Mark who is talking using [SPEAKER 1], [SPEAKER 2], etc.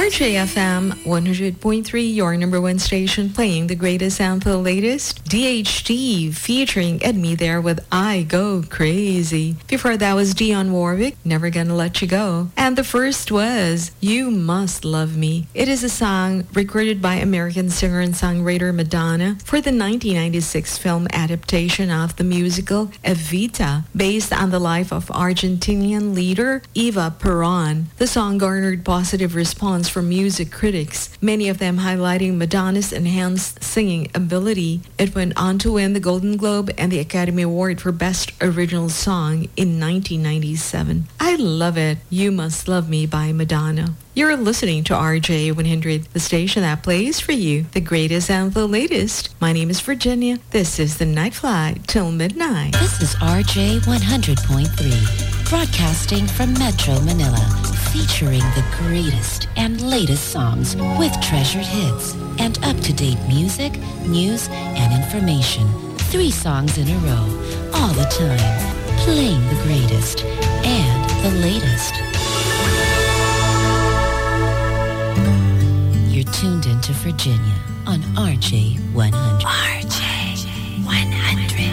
[SPEAKER 1] RJFM 100.3, your number one station, playing the greatest and the latest. DHT featuring Ed Me there with I Go Crazy. Before that was Dionne Warwick, Never Gonna Let You Go. And the first was You Must Love Me. It is a song recorded by American singer and songwriter Madonna for the 1996 film adaptation of the musical Evita, based on the life of Argentinian leader Eva Perón. The song garnered positive response from music critics, many of them highlighting Madonna's enhanced singing ability. It went on to win the Golden Globe and the Academy Award for Best Original Song in 1997. I love it. You Must Love Me by Madonna. You're listening to RJ100, the station that plays for you the greatest and the latest. My name is Virginia. This is the Night Flight till midnight.
[SPEAKER 2] This is RJ 100.3, broadcasting from Metro Manila, featuring the greatest and latest songs with treasured hits and up-to-date music, news, and information. 3 songs in a row, all the time, playing the greatest and the latest. You're tuned into Virginia on RJ 100. RJ 100.